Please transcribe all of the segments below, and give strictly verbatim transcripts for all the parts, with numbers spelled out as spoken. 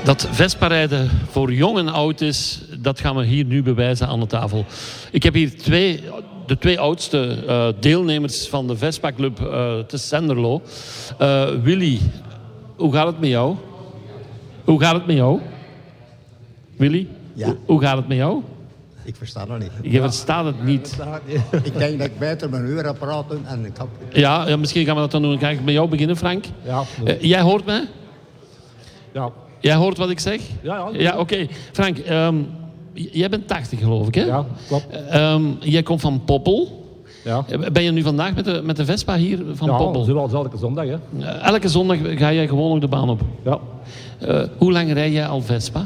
Dat Vespa-rijden voor jong en oud is, dat gaan we hier nu bewijzen aan de tafel. Ik heb hier twee, de twee oudste uh, deelnemers van de Vespa-club uh, te Senderlo. Uh, Willy, hoe gaat het met jou? Hoe gaat het met jou? Willy? Ja. Hoe, hoe gaat het met jou? Ik versta het niet. Je verstaat het niet. Ik denk dat ik beter mijn uur ga praten en ik heb... Ja, ja, misschien gaan we dat dan doen. Kan ik met jou beginnen, Frank? Ja. Uh, jij hoort mij? Ja. Jij hoort wat ik zeg? Ja, ja. Ja, oké. Okay. Frank, um, j- jij bent tachtig, geloof ik, hè? Ja, klopt. Um, jij komt van Poppel. Ja. Ben je nu vandaag met de, met de Vespa hier van Ja, Poppel? zoals elke zondag, hè. Uh, elke zondag ga jij gewoon nog de baan op. Ja. Uh, hoe lang rij jij al Vespa?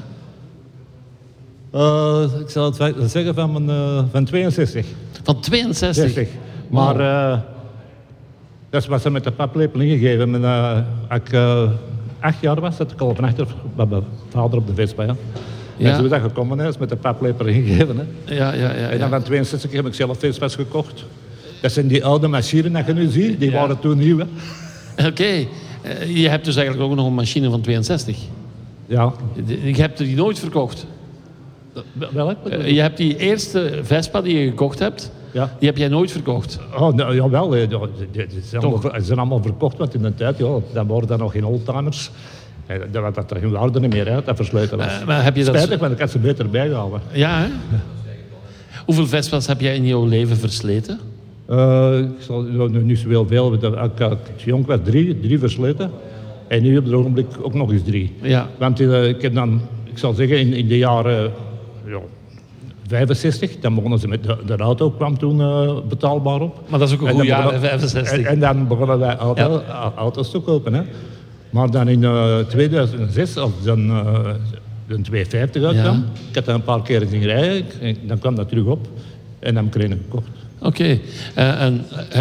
Uh, ik zal het fe- zeggen van, mijn, uh, van tweeënzestig. Van tweeënzestig? zestig. Maar uh, dat is wat ze met de paplepel ingegeven. En, uh, als ik uh, acht jaar was, zat ik al van achter bij mijn vader op de Vespa. Ja. Ja. En zo is dat gekomen, hè, is met de paplepel ingegeven. Hè. Ja, ja, ja. En dan ja. van tweeënzestig heb ik zelf Vespa's gekocht. Dat zijn die oude machines dat je nu ziet, die Ja. waren toen nieuw. Hè. Oké. Okay. Uh, je hebt dus eigenlijk ook nog een machine van tweeënzestig. Ja. Je hebt die nooit verkocht. Welk? Uh, je hebt die eerste Vespa die je gekocht hebt, Ja. die heb jij nooit verkocht. Oh, nou, jawel, hè. Die, die, die zijn allemaal, die zijn allemaal verkocht, want in de tijd, ja, dan waren er nog geen oldtimers. En dat had dat er geen waarde meer, hè, dat versleuten was. Uh, maar heb je dat... Spijtig, want ik had ze beter bijgehouden. Ja, hè? Hoeveel Vespa's heb jij in jouw leven versleten? Uh, ik zal nu niet zo veel, ik had jong was drie, drie versleten. En nu op het ogenblik ook nog eens drie. Ja. Want uh, ik heb dan, ik zal zeggen, in, in de jaren ja, vijfenzestig, dan begonnen ze met de, de auto, kwam toen uh, betaalbaar op. Maar dat is ook een En goed dan jaar, hè, begon- vijfenzestig. En, en dan begonnen wij auto, a- auto's te kopen. Hè. Maar dan in uh, tweeduizend zes, als dan uh, de tweehonderdvijftig uitkwam, Ja. ik had dat een paar keer zien rijden, en dan kwam dat terug op en dan kreeg ik gekocht. Oké. Okay. Uh, en